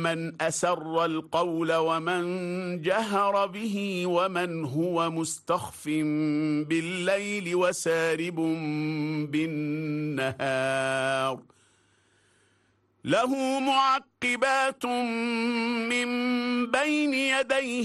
من أسر القول ومن جهر به ومن هو مستخف بالليل وسارب بالنهار له معقبات من بين يديه